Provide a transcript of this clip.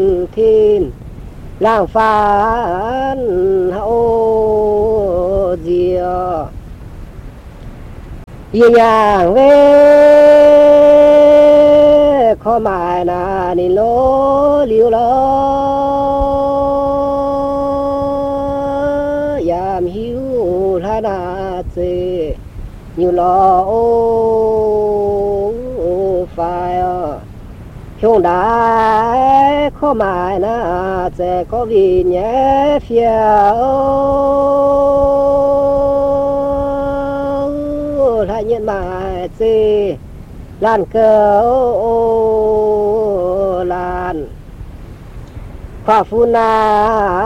thiên làng phán hậu diệu yên nhàng về khó mãi là nên lố liu lo yam hiu la na chê như lo phải chúng đã khó mãi là sẽ có vì nhé phiêu lại nhận mãi chê lan cơ lan khoa phu na